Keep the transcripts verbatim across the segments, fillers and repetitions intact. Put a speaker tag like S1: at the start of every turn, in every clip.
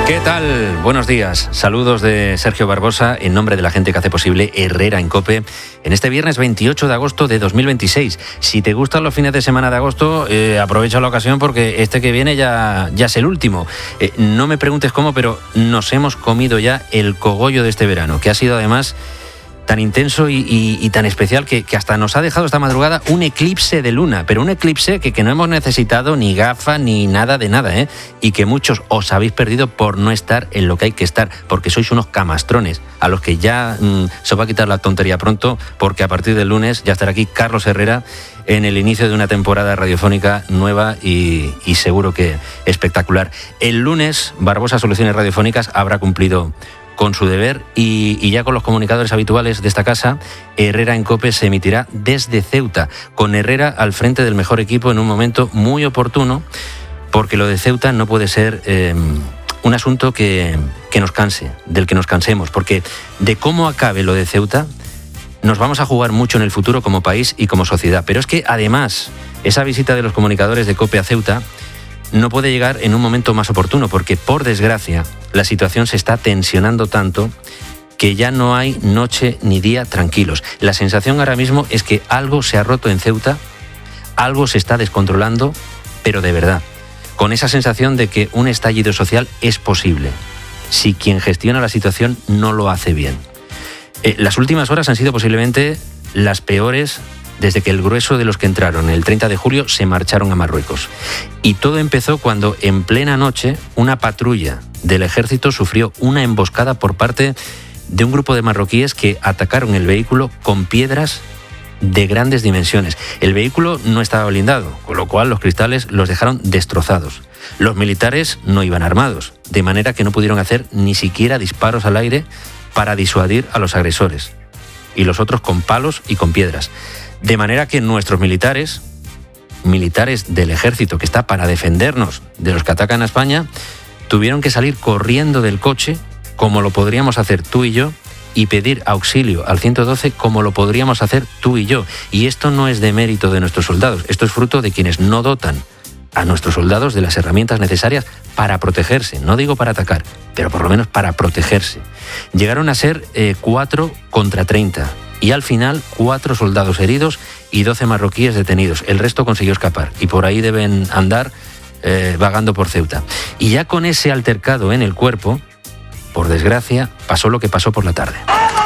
S1: ¿Qué tal? Buenos días. Saludos de Sergio Barbosa en nombre de la gente que hace posible Herrera en COPE en este viernes veintiocho de agosto de dos mil veintiséis. Si te gustan los fines de semana de agosto, eh, aprovecha la ocasión porque este que viene ya, ya es el último. Eh, no me preguntes cómo, pero nos hemos comido ya el cogollo de este verano, que ha sido además tan intenso y, y, y tan especial que, que hasta nos ha dejado esta madrugada un eclipse de luna, pero un eclipse que, que no hemos necesitado ni gafa ni nada de nada, ¿eh? Y que muchos os habéis perdido por no estar en lo que hay que estar, porque sois unos camastrones a los que ya mmm, se os va a quitar la tontería pronto, porque a partir del lunes ya estará aquí Carlos Herrera en el inicio de una temporada radiofónica nueva y, y seguro que espectacular. El lunes Barbosa Soluciones Radiofónicas habrá cumplido con su deber y, y ya con los comunicadores habituales de esta casa, Herrera en COPE se emitirá desde Ceuta, con Herrera al frente del mejor equipo en un momento muy oportuno, porque lo de Ceuta no puede ser eh, un asunto que, que nos canse, del que nos cansemos, porque de cómo acabe lo de Ceuta nos vamos a jugar mucho en el futuro como país y como sociedad. Pero es que además esa visita de los comunicadores de COPE a Ceuta no puede llegar en un momento más oportuno, porque por desgracia la situación se está tensionando tanto que ya no hay noche ni día tranquilos. La sensación ahora mismo es que algo se ha roto en Ceuta, algo se está descontrolando, pero de verdad, con esa sensación de que un estallido social es posible, si quien gestiona la situación no lo hace bien. Eh, las últimas horas han sido posiblemente las peores desde que el grueso de los que entraron el treinta de julio se marcharon a Marruecos. Y todo empezó cuando en plena noche una patrulla del ejército sufrió una emboscada por parte de un grupo de marroquíes que atacaron el vehículo con piedras de grandes dimensiones. El vehículo no estaba blindado, con lo cual los cristales los dejaron destrozados. Los militares no iban armados, de manera que no pudieron hacer ni siquiera disparos al aire para disuadir a los agresores. Y los otros con palos y con piedras. De manera que nuestros militares, militares del ejército que está para defendernos de los que atacan a España, tuvieron que salir corriendo del coche, como lo podríamos hacer tú y yo, y pedir auxilio al ciento doce como lo podríamos hacer tú y yo. Y esto no es de mérito de nuestros soldados, esto es fruto de quienes no dotan a nuestros soldados de las herramientas necesarias para protegerse. No digo para atacar, pero por lo menos para protegerse. Llegaron a ser eh, cuatro contra treinta. Y al final, cuatro soldados heridos y doce marroquíes detenidos. El resto consiguió escapar y por ahí deben andar eh, vagando por Ceuta. Y ya con ese altercado en el cuerpo, por desgracia, pasó lo que pasó por la tarde.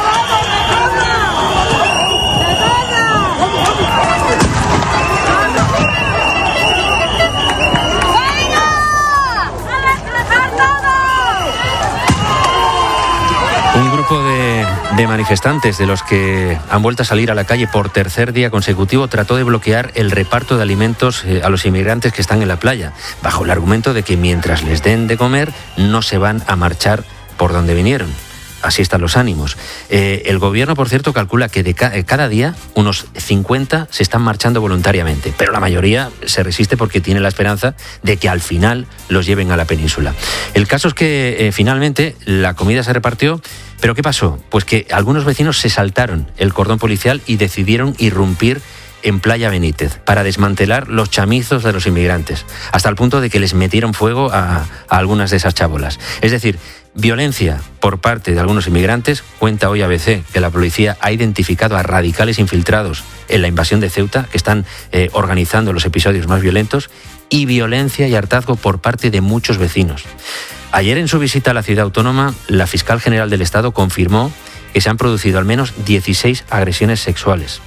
S1: Un grupo de, de manifestantes, de los que han vuelto a salir a la calle por tercer día consecutivo, trató de bloquear el reparto de alimentos a los inmigrantes que están en la playa, bajo el argumento de que mientras les den de comer no se van a marchar por donde vinieron. Así están los ánimos. Eh, el gobierno, por cierto, calcula que de ca- cada día unos cincuenta se están marchando voluntariamente, pero la mayoría se resiste porque tiene la esperanza de que al final los lleven a la península. El caso es que eh, finalmente la comida se repartió, pero ¿qué pasó? Pues que algunos vecinos se saltaron el cordón policial y decidieron irrumpir en Playa Benítez para desmantelar los chamizos de los inmigrantes, hasta el punto de que les metieron fuego a, a algunas de esas chabolas. Es decir, violencia por parte de algunos inmigrantes. Cuenta hoy A B C que la policía ha identificado a radicales infiltrados en la invasión de Ceuta que están eh, organizando los episodios más violentos, y violencia y hartazgo por parte de muchos vecinos. Ayer, en su visita a la ciudad autónoma, la fiscal general del Estado confirmó que se han producido al menos dieciséis agresiones sexuales.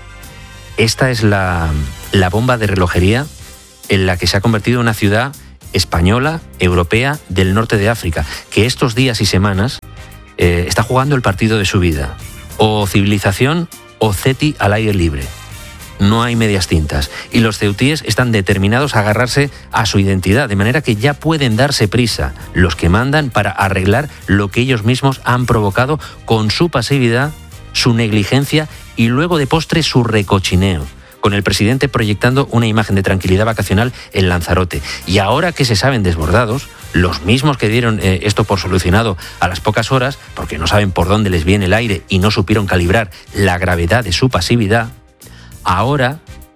S1: Esta es la, la bomba de relojería en la que se ha convertido una ciudad española, europea, del norte de África, que estos días y semanas eh, está jugando el partido de su vida. O civilización o ceti al aire libre. No hay medias tintas. Y los ceutíes están determinados a agarrarse a su identidad, de manera que ya pueden darse prisa los que mandan para arreglar lo que ellos mismos han provocado con su pasividad, su negligencia y luego de postre su recochineo, con el presidente proyectando una imagen de tranquilidad vacacional en Lanzarote. Y ahora que se saben desbordados, los mismos que dieron eh, esto por solucionado a las pocas horas, porque no saben por dónde les viene el aire y no supieron calibrar la gravedad de su pasividad, ahora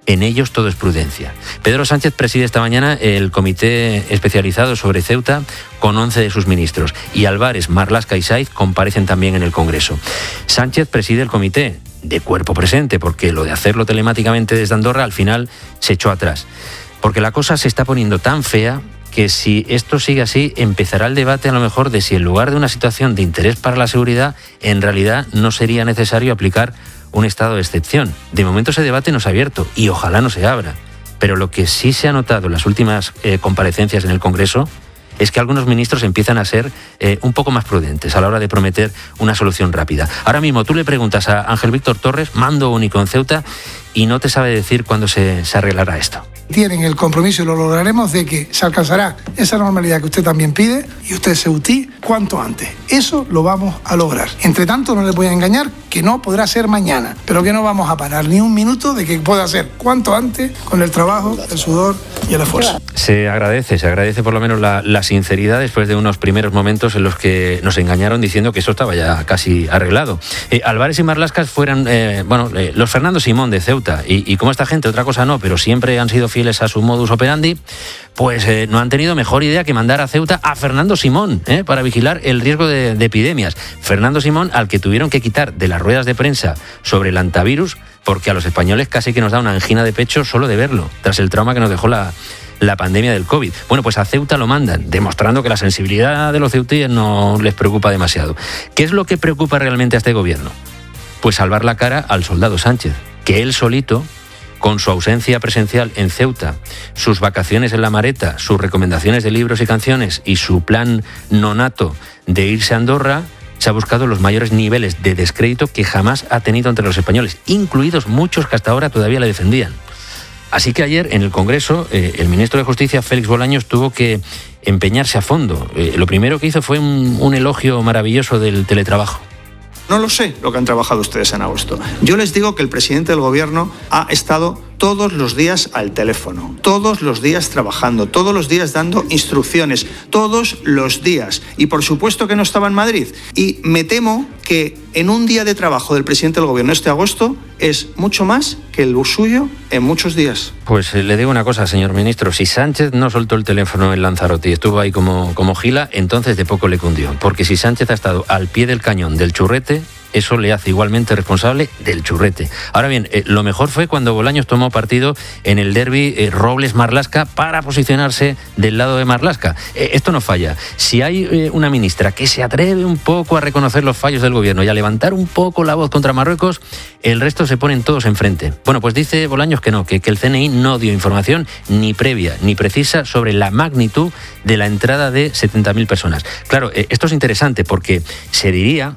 S1: En ellos todo es prudencia. Pedro Sánchez preside esta mañana el comité especializado sobre Ceuta con once de sus ministros. Y Álvarez, Marlaska y Saiz comparecen también en el Congreso. Sánchez preside el comité de cuerpo presente, porque lo de hacerlo telemáticamente desde Andorra al final se echó atrás. Porque la cosa se está poniendo tan fea que si esto sigue así, empezará el debate a lo mejor de si en lugar de una situación de interés para la seguridad, en realidad no sería necesario aplicar un estado de excepción. De momento ese debate no se ha abierto y ojalá no se abra. Pero lo que sí se ha notado en las últimas eh, comparecencias en el Congreso es que algunos ministros empiezan a ser eh, un poco más prudentes a la hora de prometer una solución rápida. Ahora mismo tú le preguntas a Ángel Víctor Torres, mando único en Ceuta, y no te sabe decir cuándo se, se arreglará esto.
S2: Tienen el compromiso, y lo lograremos, de que se alcanzará esa normalidad que usted también pide y usted ceutí cuanto antes. Eso lo vamos a lograr. Entre tanto, no le voy a engañar que no podrá ser mañana, pero que no vamos a parar ni un minuto de que pueda ser cuanto antes con el trabajo, el sudor y el esfuerzo.
S1: Se agradece, se agradece por lo menos la, la sinceridad después de unos primeros momentos en los que nos engañaron diciendo que eso estaba ya casi arreglado. Eh, Álvarez y Marlaska fueran, eh, bueno, eh, los Fernando Simón de Ceuta, y, y como esta gente, otra cosa no, pero siempre han sido fieles a su modus operandi, pues eh, no han tenido mejor idea que mandar a Ceuta a Fernando Simón eh, para vigilar el riesgo de, de epidemias. Fernando Simón, al que tuvieron que quitar de las ruedas de prensa sobre el antivirus, porque a los españoles casi que nos da una angina de pecho solo de verlo, tras el trauma que nos dejó la, la pandemia del COVID. Bueno, pues a Ceuta lo mandan, demostrando que la sensibilidad de los ceutíes no les preocupa demasiado. ¿Qué es lo que preocupa realmente a este gobierno? Pues salvar la cara al soldado Sánchez, que él solito, con su ausencia presencial en Ceuta, sus vacaciones en La Mareta, sus recomendaciones de libros y canciones y su plan nonato de irse a Andorra, se ha buscado los mayores niveles de descrédito que jamás ha tenido entre los españoles, incluidos muchos que hasta ahora todavía le defendían. Así que ayer en el Congreso eh, el ministro de Justicia, Félix Bolaños, tuvo que empeñarse a fondo. Eh, lo primero que hizo fue un, un elogio maravilloso del teletrabajo.
S3: No lo sé lo que han trabajado ustedes en agosto. Yo les digo que el presidente del gobierno ha estado todos los días al teléfono, todos los días trabajando, todos los días dando instrucciones, todos los días. Y por supuesto que no estaba en Madrid. Y me temo que en un día de trabajo del presidente del gobierno este agosto es mucho más que el suyo en muchos días.
S1: Pues le digo una cosa, señor ministro, si Sánchez no soltó el teléfono en Lanzarote y estuvo ahí como, como gila, entonces de poco le cundió. Porque si Sánchez ha estado al pie del cañón del churrete, eso le hace igualmente responsable del churrete. Ahora bien, eh, lo mejor fue cuando Bolaños tomó partido en el derbi eh, Robles-Marlaska para posicionarse del lado de Marlaska. Eh, esto no falla. Si hay eh, una ministra que se atreve un poco a reconocer los fallos del gobierno y a levantar un poco la voz contra Marruecos, el resto se ponen todos enfrente. Bueno, pues dice Bolaños que no, que, que el C N I no dio información ni previa ni precisa sobre la magnitud de la entrada de setenta mil personas. Claro, eh, esto es interesante porque se diría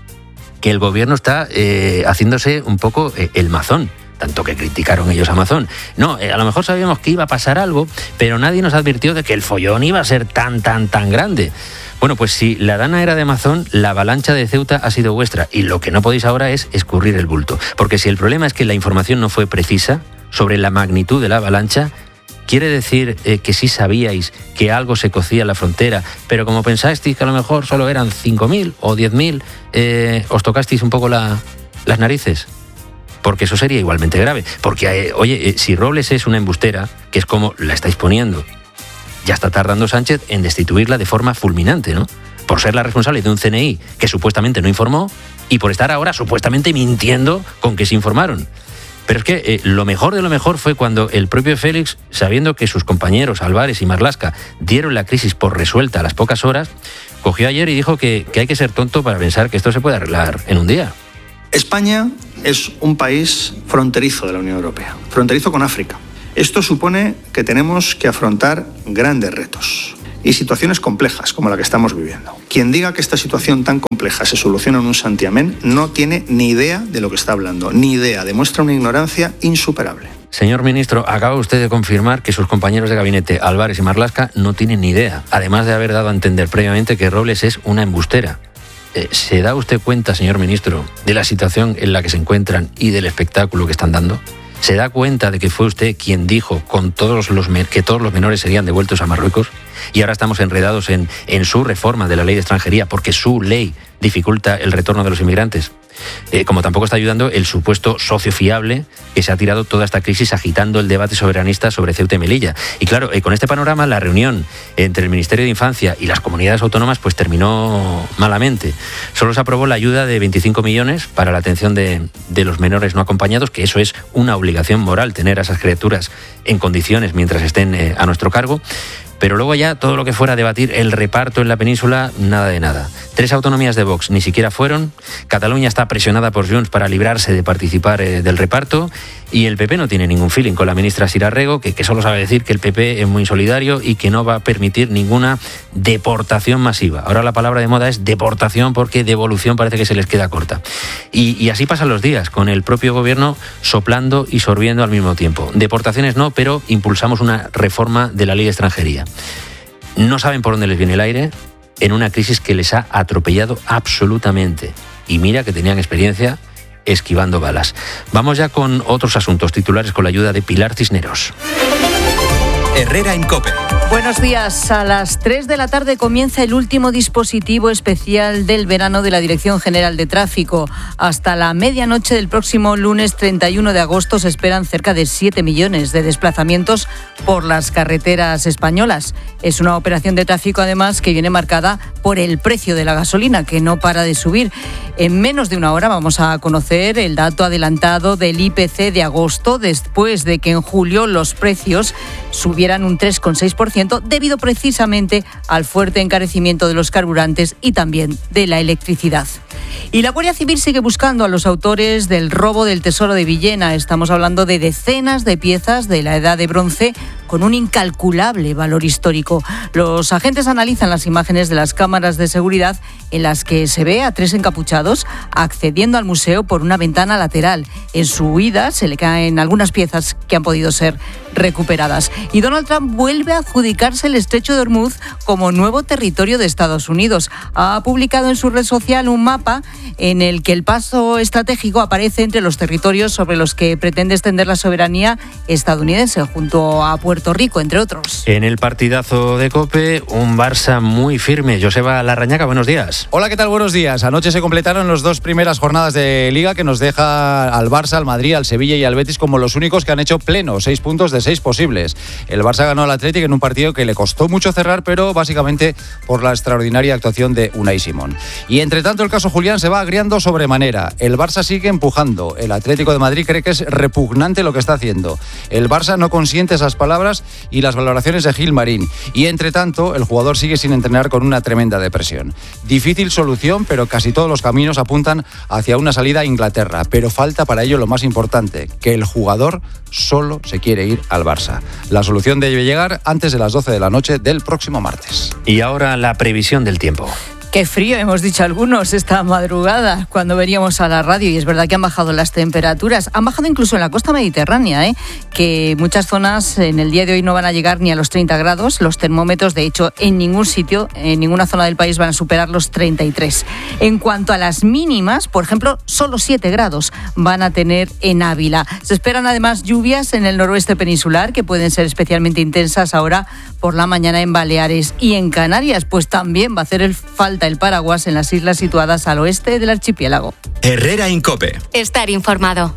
S1: que el gobierno está eh, haciéndose un poco eh, el mazón, tanto que criticaron ellos a Mazón. No, eh, a lo mejor sabíamos que iba a pasar algo, pero nadie nos advirtió de que el follón iba a ser tan, tan, tan grande. Bueno, pues si la dana era de Mazón, la avalancha de Ceuta ha sido vuestra, y lo que no podéis ahora es escurrir el bulto. Porque si el problema es que la información no fue precisa sobre la magnitud de la avalancha, ¿quiere decir eh, que sí sabíais que algo se cocía en la frontera, pero como pensasteis que a lo mejor solo eran cinco mil o diez mil, eh, os tocasteis un poco la, las narices? Porque eso sería igualmente grave. Porque, eh, oye, eh, si Robles es una embustera, que es como la estáis poniendo, ya está tardando Sánchez en destituirla de forma fulminante, ¿no? Por ser la responsable de un C N I que supuestamente no informó y por estar ahora supuestamente mintiendo con que se informaron. Pero es que eh, lo mejor de lo mejor fue cuando el propio Félix, sabiendo que sus compañeros Álvarez y Marlaska dieron la crisis por resuelta a las pocas horas, cogió ayer y dijo que, que hay que ser tonto para pensar que esto se puede arreglar en un día.
S3: España es un país fronterizo de la Unión Europea, fronterizo con África. Esto supone que tenemos que afrontar grandes retos y situaciones complejas como la que estamos viviendo. Quien diga que esta situación tan compleja se soluciona en un santiamén no tiene ni idea de lo que está hablando, ni idea, demuestra una ignorancia insuperable.
S1: Señor ministro, acaba usted de confirmar que sus compañeros de gabinete, Álvarez y Marlaska, no tienen ni idea, además de haber dado a entender previamente que Robles es una embustera. Eh, ¿Se da usted cuenta, señor ministro, de la situación en la que se encuentran y del espectáculo que están dando? ¿Se da cuenta de que fue usted quien dijo con todos los que todos los menores serían devueltos a Marruecos? Y ahora estamos enredados en, en su reforma de la ley de extranjería porque su ley dificulta el retorno de los inmigrantes. Eh, como tampoco está ayudando el supuesto socio fiable que se ha tirado toda esta crisis agitando el debate soberanista sobre Ceuta y Melilla. Y claro, eh, con este panorama la reunión entre el Ministerio de Infancia y las comunidades autónomas pues terminó malamente. Solo se aprobó la ayuda de veinticinco millones para la atención de, de los menores no acompañados, que eso es una obligación moral, tener a esas criaturas en condiciones mientras estén eh, a nuestro cargo. Pero luego ya todo lo que fuera a debatir el reparto en la península, nada de nada. Tres autonomías de Vox ni siquiera fueron. Cataluña está presionada por Junts para librarse de participar eh, del reparto. Y el P P no tiene ningún feeling con la ministra Sira Rego, que, que solo sabe decir que el P P es muy solidario y que no va a permitir ninguna deportación masiva. Ahora la palabra de moda es deportación porque devolución parece que se les queda corta. Y, y así pasan los días, con el propio gobierno soplando y sorbiendo al mismo tiempo. Deportaciones no, pero impulsamos una reforma de la ley de extranjería. No saben por dónde les viene el aire en una crisis que les ha atropellado absolutamente. Y mira que tenían experiencia esquivando balas. Vamos ya con otros asuntos titulares con la ayuda de Pilar Cisneros.
S4: Herrera en COPE.
S5: Buenos días. A las tres de la tarde comienza el último dispositivo especial del verano de la Dirección General de Tráfico. Hasta la medianoche del próximo lunes treinta y uno de agosto se esperan cerca de siete millones de desplazamientos por las carreteras españolas. Es una operación de tráfico, además, que viene marcada por el precio de la gasolina, que no para de subir. En menos de una hora vamos a conocer el dato adelantado del I P C de agosto, después de que en julio los precios subieran un tres coma seis por ciento debido precisamente al fuerte encarecimiento de los carburantes y también de la electricidad. Y la Guardia Civil sigue buscando a los autores del robo del Tesoro de Villena. Estamos hablando de decenas de piezas de la Edad de Bronce con un incalculable valor histórico. Los agentes analizan las imágenes de las cámaras de seguridad en las que se ve a tres encapuchados accediendo al museo por una ventana lateral. En su huida se le caen algunas piezas que han podido ser recuperadas. Y Donald Trump vuelve a adjudicarse el Estrecho de Hormuz como nuevo territorio de Estados Unidos. Ha publicado en su red social un mapa en el que el paso estratégico aparece entre los territorios sobre los que pretende extender la soberanía estadounidense, junto a Puerto Rico, entre otros.
S1: En el partidazo de COPE, un Barça muy firme. Joseba Larrañaga, buenos días.
S6: Hola, ¿qué tal? Buenos días. Anoche se completaron las dos primeras jornadas de Liga, que nos deja al Barça, al Madrid, al Sevilla y al Betis como los únicos que han hecho pleno, seis puntos de seis posibles. El Barça ganó al Athletic en un partido que le costó mucho cerrar, pero básicamente por la extraordinaria actuación de Unai Simón. Y entre tanto el caso Julián se va agriando sobremanera. El Barça sigue empujando. El Atlético de Madrid cree que es repugnante lo que está haciendo. El Barça no consiente esas palabras y las valoraciones de Gil Marín. Y entre tanto el jugador sigue sin entrenar con una tremenda depresión. Difícil solución, pero casi todos los caminos apuntan hacia una salida a Inglaterra. Pero falta para ello lo más importante, que el jugador solo se quiere ir al Barça. La solución debe llegar antes de las doce de la noche del próximo martes.
S1: Y ahora la previsión del tiempo.
S5: Qué frío, hemos dicho algunos, esta madrugada cuando veníamos a la radio, y es verdad que han bajado las temperaturas. Han bajado incluso en la costa mediterránea, ¿eh? Que muchas zonas en el día de hoy no van a llegar ni a los treinta grados. Los termómetros, de hecho, en ningún sitio, en ninguna zona del país van a superar los treinta y tres. En cuanto a las mínimas, por ejemplo, solo siete grados van a tener en Ávila. Se esperan además lluvias en el noroeste peninsular, que pueden ser especialmente intensas ahora por la mañana en Baleares y en Canarias, pues también va a hacer el falta el paraguas en las islas situadas al oeste del archipiélago.
S4: Herrera en COPE.
S7: Estar informado.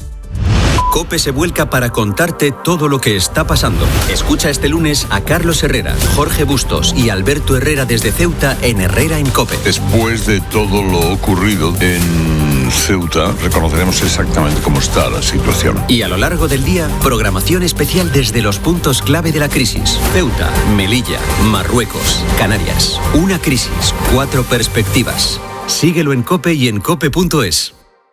S4: COPE se vuelca para contarte todo lo que está pasando. Escucha este lunes a Carlos Herrera, Jorge Bustos y Alberto Herrera desde Ceuta en Herrera en COPE.
S8: Después de todo lo ocurrido en Ceuta, reconoceremos exactamente cómo está la situación.
S4: Y a lo largo del día, programación especial desde los puntos clave de la crisis. Ceuta, Melilla, Marruecos, Canarias. Una crisis, cuatro perspectivas. Síguelo en COPE y en cope punto es.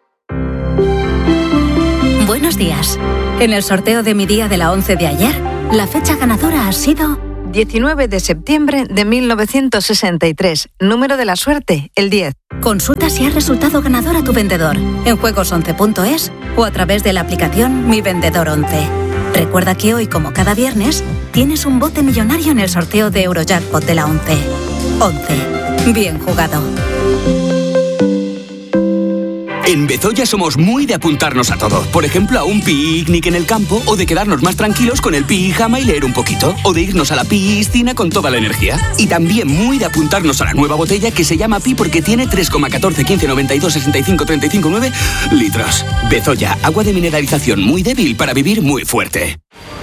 S9: Buenos días. En el sorteo de mi día de la once de ayer, la fecha ganadora ha sido
S10: diecinueve de septiembre de mil novecientos sesenta y tres. Número de la suerte, el diez.
S9: Consulta si has resultado ganador a tu vendedor en juegos once punto es o a través de la aplicación Mi Vendedor once. Recuerda que hoy, como cada viernes, tienes un bote millonario en el sorteo de Eurojackpot de la once. once. Bien jugado.
S7: En Bezoya somos muy de apuntarnos a todo. Por ejemplo, a un picnic en el campo, o de quedarnos más tranquilos con el pijama y leer un poquito, o de irnos a la piscina con toda la energía. Y también muy de apuntarnos a la nueva botella que se llama Pi porque tiene tres coma catorce, quince, noventa y dos, sesenta y cinco, treinta y cinco, nueve litros. Bezoya, agua de mineralización muy débil para vivir muy fuerte.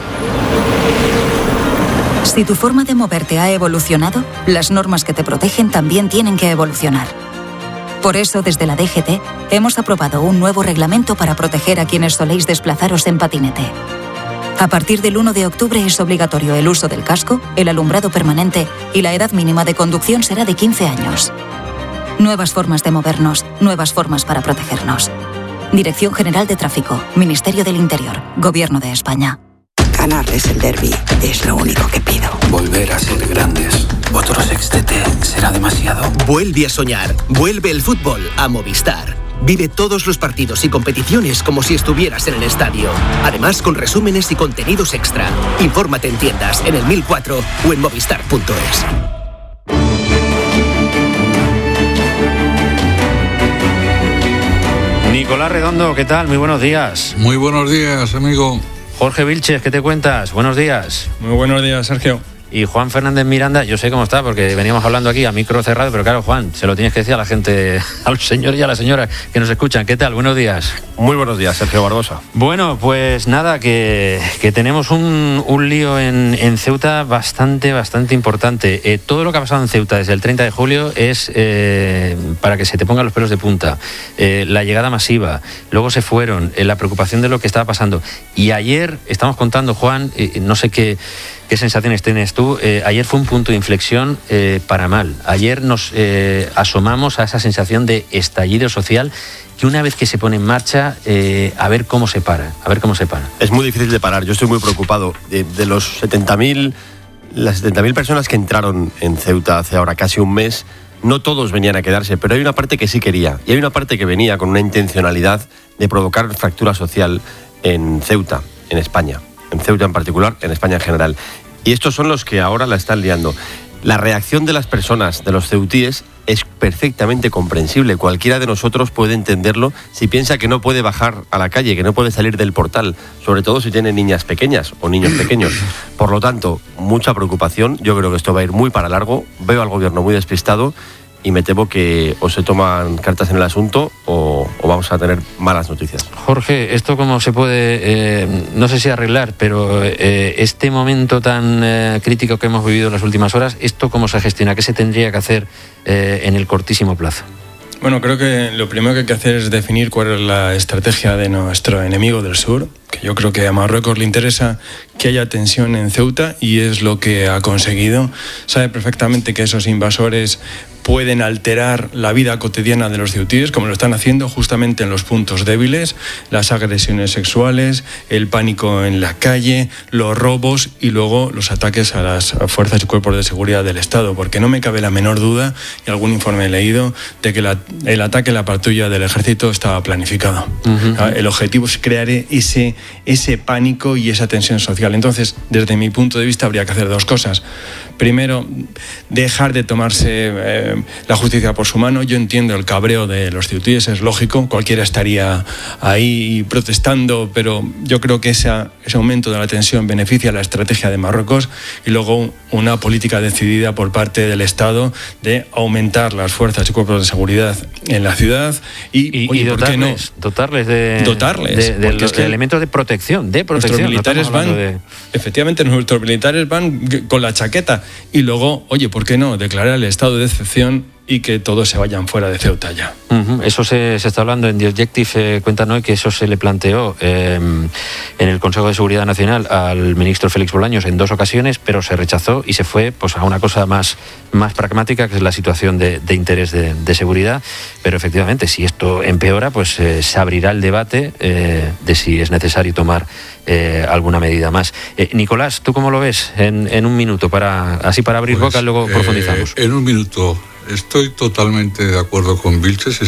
S9: Si tu forma de moverte ha evolucionado, las normas que te protegen también tienen que evolucionar. Por eso, desde la D G T, hemos aprobado un nuevo reglamento para proteger a quienes soléis desplazaros en patinete. A partir del uno de octubre es obligatorio el uso del casco, el alumbrado permanente y la edad mínima de conducción será de quince años. Nuevas formas de movernos, nuevas formas para protegernos. Dirección General de Tráfico, Ministerio del Interior, Gobierno de España.
S11: Ganarles el derbi es lo único que pido.
S12: Volver a ser grandes. Otro sextete será demasiado.
S13: Vuelve a soñar. Vuelve el fútbol a Movistar. Vive todos los partidos y competiciones como si estuvieras en el estadio. Además, con resúmenes y contenidos extra. Infórmate en tiendas, en el mil cuatro o en movistar punto es.
S1: Nicolás Redondo, ¿qué tal? Muy buenos días.
S8: Muy buenos días, amigo.
S1: Jorge Vilches, ¿qué te cuentas? Buenos días.
S14: Muy buenos días, Sergio.
S1: Y Juan Fernández Miranda, yo sé cómo está, porque veníamos hablando aquí a micro cerrado, pero claro, Juan, se lo tienes que decir a la gente, a los señores y a las señoras que nos escuchan. ¿Qué tal? Buenos días.
S15: Muy buenos días, Sergio Barbosa.
S1: Bueno, pues nada, que, que tenemos un, un lío en, en Ceuta bastante, bastante importante. Eh, todo lo que ha pasado en Ceuta desde el treinta de julio es eh, para que se te pongan los pelos de punta. Eh, la llegada masiva, luego se fueron, eh, la preocupación de lo que estaba pasando. Y ayer, estamos contando, Juan, eh, no sé qué... ¿Qué sensaciones tienes tú? Eh, ayer fue un punto de inflexión eh, para mal. Ayer nos eh, asomamos a esa sensación de estallido social que una vez que se pone en marcha, eh, a ver cómo se para, a ver cómo se para.
S15: Es muy difícil de parar, yo estoy muy preocupado. De, de los setenta mil, las setenta mil personas que entraron en Ceuta hace ahora casi un mes, no todos venían a quedarse, pero hay una parte que sí quería. Y hay una parte que venía con una intencionalidad de provocar fractura social en Ceuta, en España. En Ceuta en particular, en España en general. Y estos son los que ahora la están liando. La reacción de las personas, de los ceutíes, es perfectamente comprensible. Cualquiera de nosotros puede entenderlo si piensa que no puede bajar a la calle, que no puede salir del portal, sobre todo si tiene niñas pequeñas o niños pequeños. Por lo tanto, mucha preocupación. Yo creo que esto va a ir muy para largo. Veo al gobierno muy despistado y me temo que o se toman cartas en el asunto o, o vamos a tener malas noticias.
S1: Jorge, ¿esto cómo se puede, eh, no sé si arreglar, pero eh, este momento tan eh, crítico que hemos vivido en las últimas horas, ¿esto cómo se gestiona? ¿Qué se tendría que hacer eh, en el cortísimo plazo?
S14: Bueno, creo que lo primero que hay que hacer es definir cuál es la estrategia de nuestro enemigo del sur, que yo creo que a Marruecos le interesa que haya tensión en Ceuta y es lo que ha conseguido. Sabe perfectamente que esos invasores pueden alterar la vida cotidiana de los ceutíes, como lo están haciendo justamente en los puntos débiles, las agresiones sexuales, el pánico en la calle, los robos y luego los ataques a las fuerzas y cuerpos de seguridad del Estado, porque no me cabe la menor duda, y algún informe he leído, de que la, el ataque a la patrulla del ejército estaba planificado. Uh-huh. El objetivo es crear ese, ese pánico y esa tensión social. Entonces, desde mi punto de vista, habría que hacer dos cosas. Primero, dejar de tomarse eh, la justicia por su mano. Yo entiendo el cabreo de los ceutíes, es lógico, cualquiera estaría ahí protestando, pero yo creo que esa, ese aumento de la tensión beneficia a la estrategia de Marruecos y luego una política decidida por parte del Estado de aumentar las fuerzas y cuerpos de seguridad en la ciudad y,
S1: y,
S14: oye,
S1: y
S14: ¿por qué no?
S1: dotarles de,
S14: dotarles,
S1: de, de, de,
S14: es que
S1: de elementos de protección, de protección.
S14: Nuestros militares van, de... efectivamente, nuestros militares van con la chaqueta y luego, oye, ¿por qué no? Declarar el estado de excepción y que todos se vayan fuera de Ceuta ya.
S1: Uh-huh. Eso se, se está hablando en The Objective, eh, cuéntanos que eso se le planteó eh, en el Consejo de Seguridad Nacional al ministro Félix Bolaños en dos ocasiones, pero se rechazó y se fue pues, a una cosa más, más pragmática, que es la situación de, de interés de, de seguridad. Pero efectivamente, si esto empeora, pues eh, se abrirá el debate eh, de si es necesario tomar eh, alguna medida más. Eh, Nicolás, ¿tú cómo lo ves? En, en un minuto, para así para abrir pues, boca y luego eh, profundizamos.
S8: En un minuto. Estoy totalmente de acuerdo con Vilches.